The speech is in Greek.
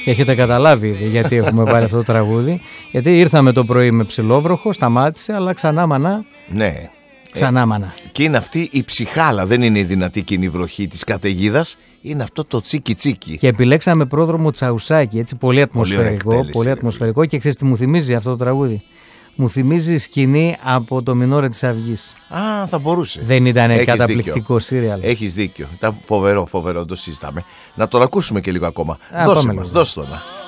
Και έχετε καταλάβει ήδη γιατί έχουμε βάλει αυτό το τραγούδι. Γιατί ήρθαμε το πρωί με ψιλόβροχο, σταμάτησε, αλλά ξανά μανά. Ναι. Ξανά μανά. Και είναι αυτή η ψυχάλα, δεν είναι η δυνατή κοινή βροχή της καταιγίδας, είναι αυτό το τσίκι τσίκι. Και επιλέξαμε πρόδρομο Τσαουσάκη, έτσι πολύ ατμοσφαιρικό. Πολύ ατμοσφαιρικό και ξέρεις τι μου θυμίζει αυτό το τραγούδι. Μου θυμίζει σκηνή από το Μινόρε της Αυγής. Α, θα μπορούσε. Δεν ήταν καταπληκτικό σύριαλ? Έχεις δίκιο. Ήταν φοβερό, το συζητάμε. Να τον ακούσουμε και λίγο ακόμα. Δώσε το να.